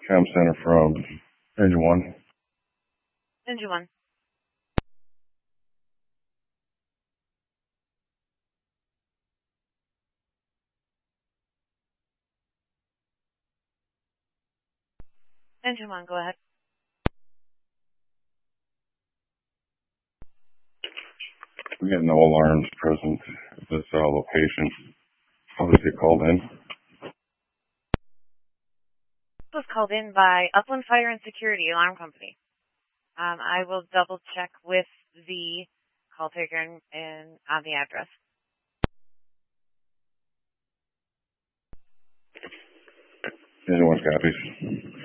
Com Center from Engine 1. Engine 1. Engine 1, go ahead. We had no alarms present at this location. How was it called in? This was called in by Upland Fire and Security Alarm Company. I will double check with the call taker and on the address. Anyone copies?